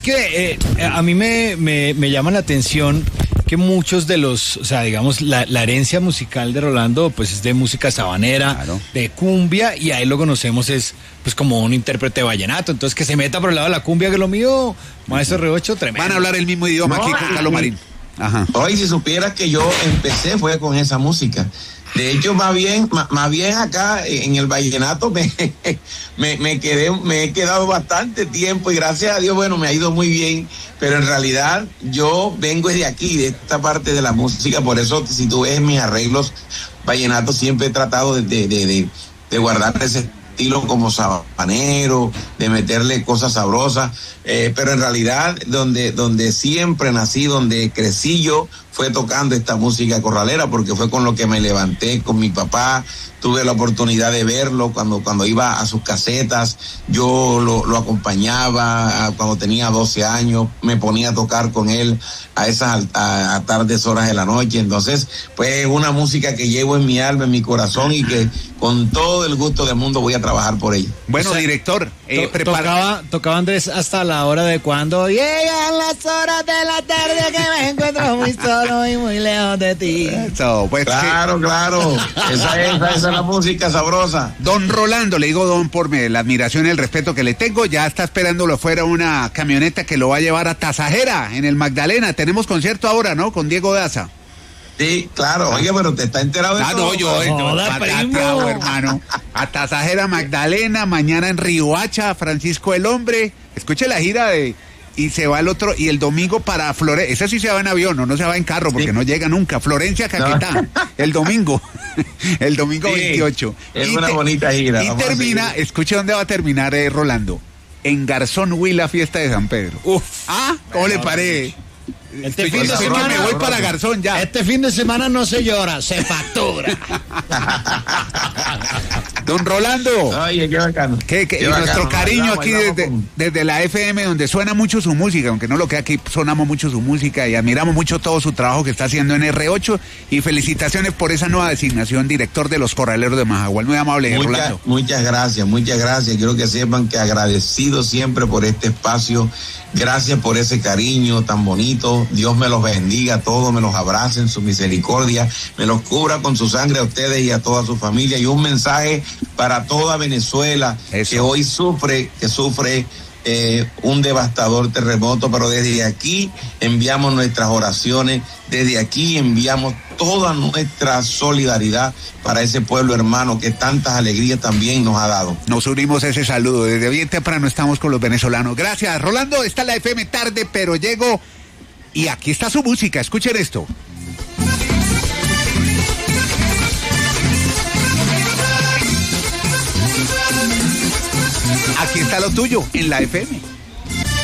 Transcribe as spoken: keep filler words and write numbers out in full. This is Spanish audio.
Que eh, a mí me, me, me llama la atención que muchos de los, o sea, digamos, la, la herencia musical de Rolando, pues es de música sabanera, claro, de cumbia, y a él lo conocemos es, pues, como un intérprete de vallenato. Entonces, que se meta por el lado de la cumbia, que es lo mío, maestro R ocho, tremendo. Van a hablar el mismo idioma no, aquí con Carlos Marín. Ajá. Hoy, si supieras que yo empecé fue con esa música. De hecho, más bien, más, más bien acá en el vallenato me, me, me quedé, me he quedado bastante tiempo y gracias a Dios, bueno, me ha ido muy bien, pero en realidad yo vengo de aquí, de esta parte de la música, por eso si tú ves mis arreglos vallenatos siempre he tratado de, de, de, de, de guardar ese estilo como sabanero, de meterle cosas sabrosas, eh, pero en realidad donde, donde siempre nací, donde crecí yo, fue tocando esta música corralera, porque fue con lo que me levanté con mi papá. Tuve la oportunidad de verlo cuando, cuando iba a sus casetas, yo lo, lo acompañaba cuando tenía doce años, me ponía a tocar con él a esas a, a tardes horas de la noche. Entonces, pues una música que llevo en mi alma, en mi corazón, y que con todo el gusto del mundo voy a trabajar por ella. Bueno, o sea, director, eh, to, prepara... tocaba, tocaba Andrés hasta la hora de cuando llegan las horas de la tarde que me encuentro muy solo y muy lejos de ti. Eso, pues, claro, que... claro, esa es, esa es la música sabrosa. Don Rolando, le digo don por la admiración y el respeto que le tengo, ya está esperándolo afuera una camioneta que lo va a llevar a Tasajera, en el Magdalena. Tenemos concierto ahora, ¿no? Con Diego Daza. Sí, claro. Oye, pero te está enterado de ah, todo. No, yo, yo, no, patateado, hermano. A Tasajera, Magdalena, mañana en Riohacha, Francisco el Hombre. Escuche la gira de... Y se va el otro, y el domingo para Florencia, ese sí se va en avión, no, no se va en carro, porque sí, no llega nunca. Florencia, Caquetá, no. el domingo, el domingo sí, veintiocho. Es y una te, bonita gira. Y termina, escuche dónde va a terminar, eh, Rolando, en Garzón Huila, fiesta de San Pedro. Uf, ah, ¿cómo bueno, le parece? Este fin de semana me voy para Garzón ya. Este fin de semana no se llora, se factura. Don Rolando. Oye, qué bacano. Que, que, qué bacano, nuestro cariño aquí desde, desde la F M, donde suena mucho su música, aunque no lo que aquí sonamos mucho su música y admiramos mucho todo su trabajo que está haciendo en R ocho, y felicitaciones por esa nueva designación, director de los Corraleros de Majagual. Muy amable, Mucha, Rolando. Muchas gracias, muchas gracias. Quiero que sepan que agradecido siempre por este espacio. Gracias por ese cariño tan bonito. Dios me los bendiga a todos, me los abrace en su misericordia, me los cubra con su sangre a ustedes y a toda su familia. Y un mensaje para toda Venezuela, Eso. que hoy sufre, que sufre eh, un devastador terremoto, pero desde aquí enviamos nuestras oraciones, desde aquí enviamos toda nuestra solidaridad para ese pueblo hermano que tantas alegrías también nos ha dado. Nos unimos a ese saludo, desde bien temprano estamos con los venezolanos. Gracias, Rolando. Está la F M tarde, pero llego y aquí está su música. Escuchen esto. Aquí está lo tuyo en la F M.